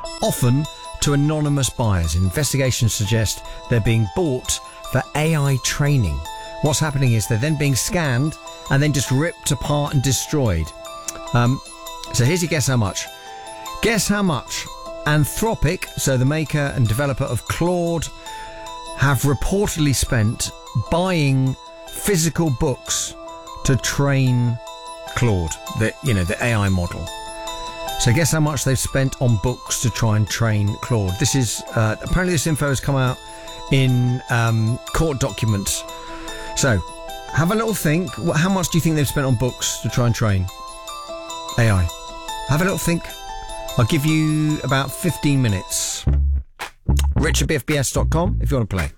often to anonymous buyers. Investigations suggest they're being bought for AI training. What's happening is they're then being scanned and then just ripped apart and destroyed. So here's your guess how much. Guess how much Anthropic, so the maker and developer of Claude, have reportedly spent buying physical books to train Claude, the AI model. So guess how much they've spent on books to try and train Claude. This is apparently this info has come out in court documents. So have a little think. How much do you think they've spent on books to try and train AI? Have a little think. I'll give you about 15 minutes. Rich@bfbs.com if you want to play.